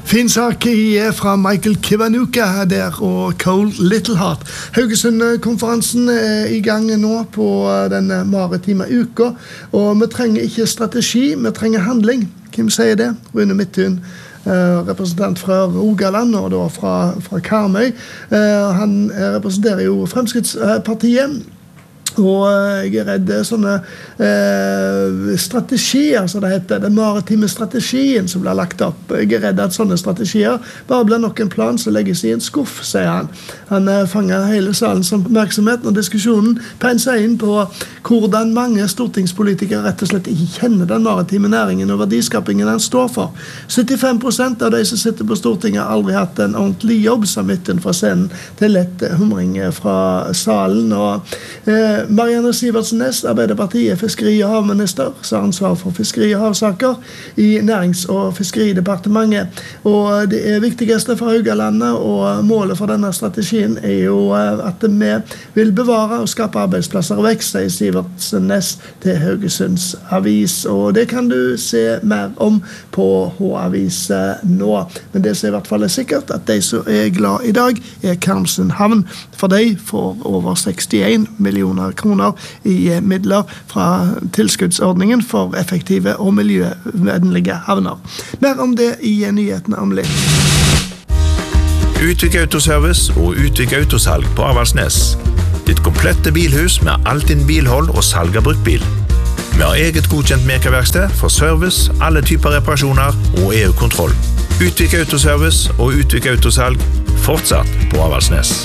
Fin sak fra Michael Kiwanuka der og Cold Little Heart. Haugesund-konferansen I gang nå på den maritime uka, og vi trenger ikke strategi, vi trenger handling. Hvem sier det? Rune Midthun, representant fra Rogaland og da fra Karmøy. Han representerer jo Fremskrittspartiet. Og jeg redd sånne strategier, så det heter den maritime strategien som blir lagt opp. Jeg redd at sånne strategier bare blir nok en plan som legges I en skuff, sier han. Han fanger hele salens oppmerksomhet og diskusjonen penser inn på hvordan mange stortingspolitikere rett og slett ikke kjenner den maritime næringen og verdiskapingen den står for. 75% av de som sitter på Stortinget har aldri hatt en ordentlig jobb, sa Midthun fra scenen til lett humring fra salen, og Marianne Sivertsen Næss, Arbeiderpartiet, fiskeri- og havminister, så ansvar for fiskeri- og havsaker I Nærings- og fiskeridepartementet. Og det viktigste for Haugalandet, og målet for denne strategien jo at vi vil bevare og skape arbeidsplasser og vekst, sier Sivertsen Næss til Haugesunds Avis. Og det kan du se mer om på H-avis nå. Men det som I hvert fall sikkert, at de som glad I dag, Karmsund havn. For de får over 61 millioner kroner I midler fra tilskuddsordningen for effektive og miljøvennlige havner. Mer om det I nyhetene om litt. Utvik Autoservice og Utvik Autosalg på Avaldsnes. Ditt komplette bilhus med alt din bilhold og salg av bruktbil. Vi har eget godkjent merkeverksted for service, alle typer reparasjoner og EU-kontroll. Utvik Autoservice og Utvik Autosalg fortsatt på Avaldsnes.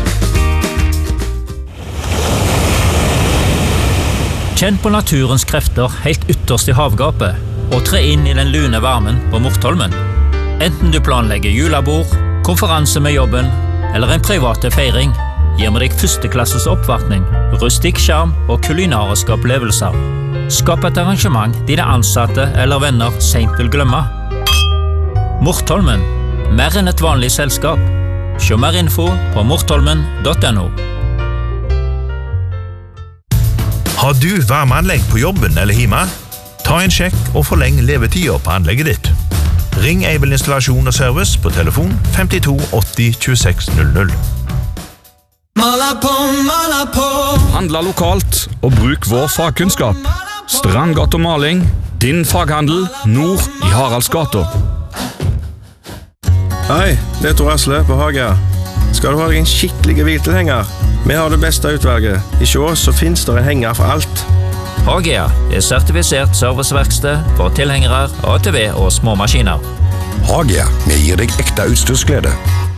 Kjenn på naturens krefter helt ytterst I havgapet, og tre inn I den lune varmen på Mortholmen. Enten du planlegger julebord, konferanse med jobben, eller en private feiring, gir vi deg førsteklasses oppvartning, rustikk skjerm og kulinariske opplevelser. Skap et arrangement dine ansatte eller venner sent vil glemme. Mortholmen, mer enn et vanlig selskap. Se mer info på mortholmen.no. Har du varmeanlegg på jobben eller hjemme? Ta en sjekk og forleng levetida på anlegget ditt. Ring Aibel Installasjon og Service på telefon 52 80 26 00. Handla lokalt og bruk vår fagkunnskap. Strandgata Maling, din faghandel nord I Haraldsgata. Hei, det Tor Asle på Hagia. Skal du ha deg en skikkelig hviltilhenger? Vi har det beste utvalget. I Sjås så finnes det henger for alt. Hagia sertifisert serviceverksted for tilhengere, ATV og små maskiner. Hagia, vi gir deg ekte utstyrsglede.